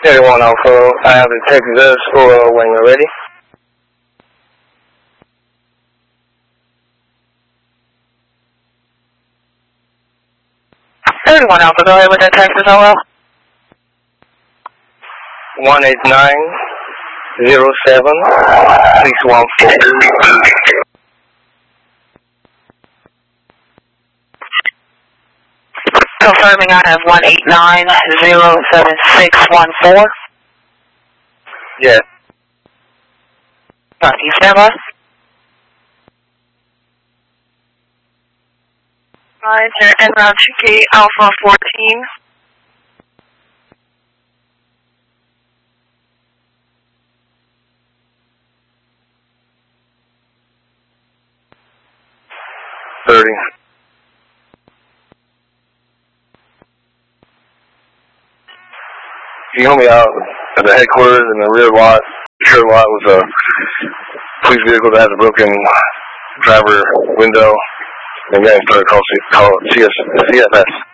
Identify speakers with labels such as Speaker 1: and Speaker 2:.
Speaker 1: Everyone Alpha, I have the Texas or when you're ready.
Speaker 2: Everyone Alpha, go ahead with that Texas OL.
Speaker 1: 18907 614.
Speaker 2: Confirming I have 18907-614.
Speaker 1: Yes.
Speaker 2: Can you stand by? Alright, you're en route to Alpha 14.
Speaker 1: Can you help me out at the headquarters in the rear lot with a police vehicle that has a broken driver window? And then started call CFS.